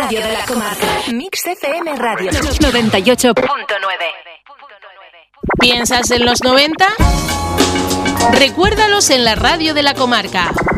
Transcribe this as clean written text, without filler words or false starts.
radio de la comarca. Mix FM Radio 98.9. ¿Piensas en los 90? Recuérdalos en la radio de la comarca.